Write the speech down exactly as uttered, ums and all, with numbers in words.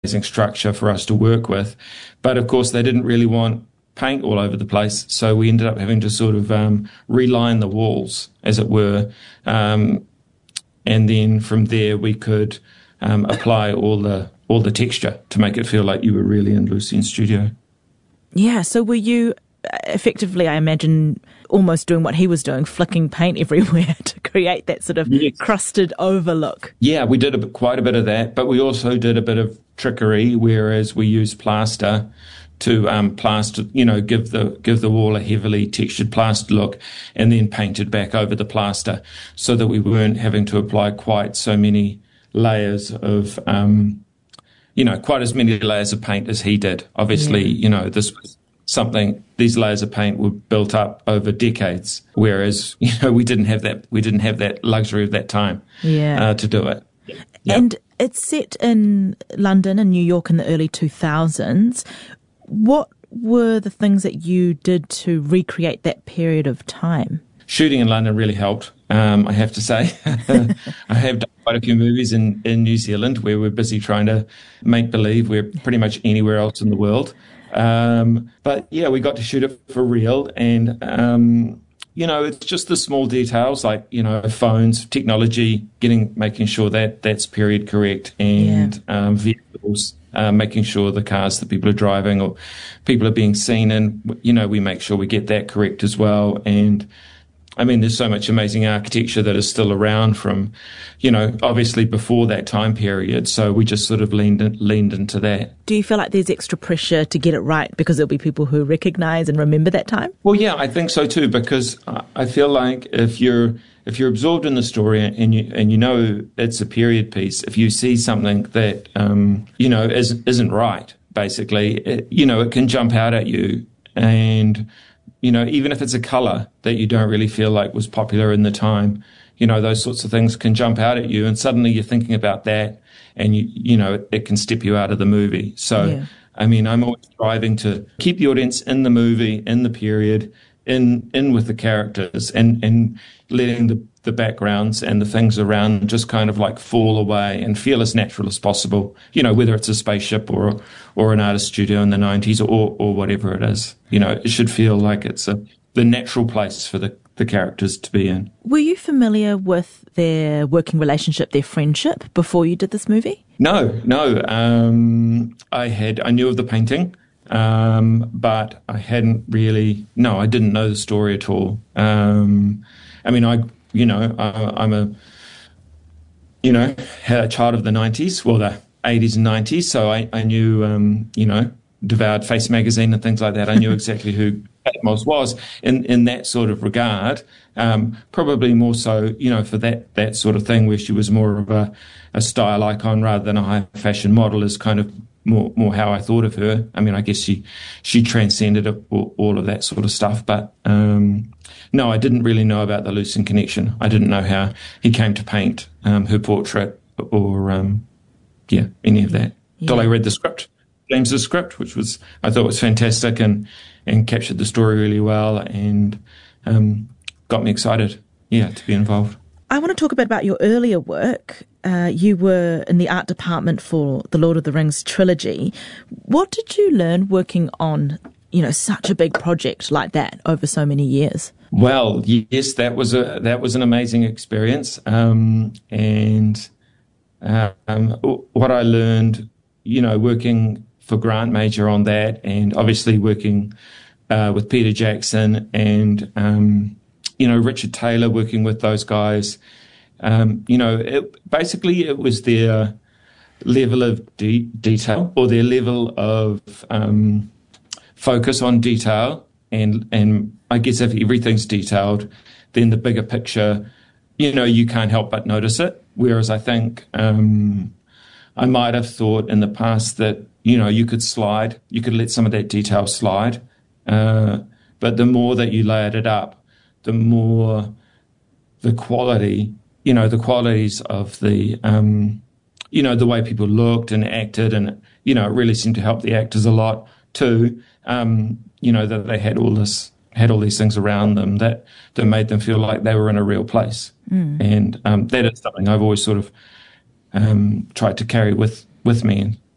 amazing structure for us to work with. But of course, they didn't really want paint all over the place, so we ended up having to sort of um, reline the walls, as it were, um, and then from there we could um, apply all the all the texture to make it feel like you were really in Lucien's studio. Yeah, so were you effectively, I imagine, almost doing what he was doing, flicking paint everywhere to create that sort of yes. crusted over look? Yeah, we did a, quite a bit of that, but we also did a bit of trickery, whereas we used plaster to um, plaster, you know, give the give the wall a heavily textured plaster look, and then painted back over the plaster, so that we weren't having to apply quite so many layers of, um, you know, quite as many layers of paint as he did. Obviously, yeah. you know, this was something. These layers of paint were built up over decades, whereas you know we didn't have that. We didn't have that luxury of that time yeah. uh, to do it. Yep. And it's set in London and New York in the early two thousands. What were the things that you did to recreate that period of time? Shooting in London really helped, um, I have to say. I have done quite a few movies in, in New Zealand where we're busy trying to make believe we're pretty much anywhere else in the world. Um, but yeah, we got to shoot it for real. And, um, you know, it's just the small details like, you know, phones, technology, getting, making sure that that's period correct, and yeah. um, vehicles. Uh, making sure the cars that people are driving or people are being seen in, you know, we make sure we get that correct as well. And I mean, there's so much amazing architecture that is still around from, you know, obviously before that time period. So we just sort of leaned in, leaned into that. Do you feel like there's extra pressure to get it right because there'll be people who recognise and remember that time? Well, yeah, I think so too, because I feel like if you're if you're absorbed in the story and you and you know it's a period piece, if you see something that um, you know is, isn't right, basically, it, you know, it can jump out at you. And you know, even if it's a colour that you don't really feel like was popular in the time, you know, those sorts of things can jump out at you, and suddenly you're thinking about that, and you you know it, it can step you out of the movie. So, yeah. I mean, I'm always striving to keep the audience in the movie, in the period, in in with the characters, and and letting the the backgrounds and the things around just kind of like fall away and feel as natural as possible. You know, whether it's a spaceship or or an artist studio in the nineties or or whatever it is. You know, it should feel like it's a the natural place for the the characters to be in. Were you familiar with their working relationship, their friendship, before you did this movie? No, no. Um, I had I knew of the painting. Um, but I hadn't really, no, I didn't know the story at all. Um, I mean, I, you know, I, I'm a, you know, a child of the nineties, well, the eighties and nineties. So I, I knew, um, you know, devoured Face magazine and things like that. I knew exactly who Atmos was in, in that sort of regard. Um, probably more so, you know, for that, that sort of thing where she was more of a, a style icon rather than a high fashion model is kind of more more how I thought of her. I mean, I guess she she transcended all, all of that sort of stuff. But um, no, I didn't really know about the Lucien connection. I didn't know how he came to paint um, her portrait or um, yeah, any of that. Yeah. Till I read the script, James's script, which was I thought was fantastic and and captured the story really well and um, got me excited. Yeah, to be involved. I want to talk a bit about your earlier work. Uh, you were in the art department for the Lord of the Rings trilogy. What did you learn working on, you know, such a big project like that over so many years? Well, yes, that was a that was an amazing experience. Um, and uh, um, what I learned, you know, working for Grant Major on that, and obviously working uh, with Peter Jackson and um, you know, Richard Taylor, working with those guys. Um, you know, it, basically it was their level of de- detail or their level of um, focus on detail. And, and I guess if everything's detailed, then the bigger picture, you know, you can't help but notice it. Whereas I think um, I might have thought in the past that, you know, you could slide, you could let some of that detail slide. Uh, but the more that you layered it up, the more the quality, you know, the qualities of the, um, you know, the way people looked and acted, and, you know, it really seemed to help the actors a lot too, um, you know, that they had all this, had all these things around them that, that made them feel like they were in a real place. Mm. And um, that is something I've always sort of um, tried to carry with, with me